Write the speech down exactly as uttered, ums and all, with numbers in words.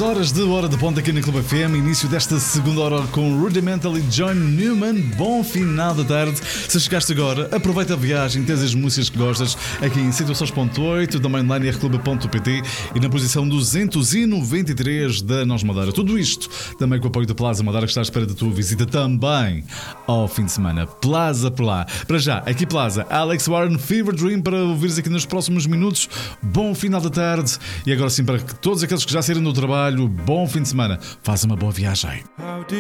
Duas horas de Hora de Ponta aqui na Clube F M. Início desta segunda hora com Rudimental e John Newman. Bom final da tarde. Se chegaste agora, aproveita a viagem, tens as músicas que gostas aqui em situações ponto oito da mainline r clube ponto p t e na posição duzentos e noventa e três da Nós Madeira. Tudo isto também com o apoio da Plaza Madeira, que está à espera da tua visita também ao fim de semana. Plaza por lá. Para já, aqui Plaza, Alex Warren, Fever Dream, para ouvires aqui nos próximos minutos. Bom final da tarde. E agora sim, para todos aqueles que já saíram do trabalho, bom fim de semana. Faz uma boa viagem.